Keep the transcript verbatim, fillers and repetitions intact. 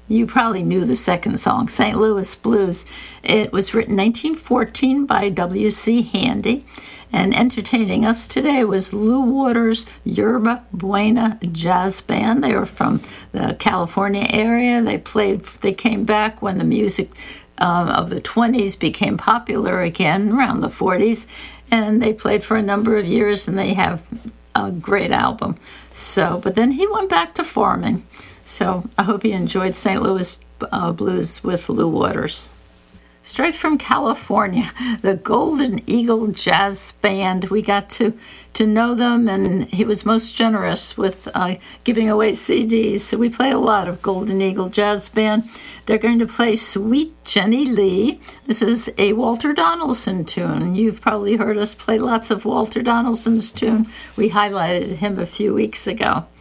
You probably knew the second song, Saint Louis Blues. It was written nineteen fourteen by W C Handy, and entertaining us today was Lou Waters' Yerba Buena Jazz Band. They were from the California area. They played. They came back when the music um, of the twenties became popular again, around the forties, and they played for a number of years, and they have a great album. So, but then he went back to farming. So I hope you enjoyed Saint Louis uh, Blues with Lou Waters. Straight from California, the Golden Eagle Jazz Band. We got to, to know them, and he was most generous with uh, giving away C Ds. So we play a lot of Golden Eagle Jazz Band. They're going to play Sweet Jenny Lee. This is a Walter Donaldson tune. You've probably heard us play lots of Walter Donaldson's tune. We highlighted him a few weeks ago.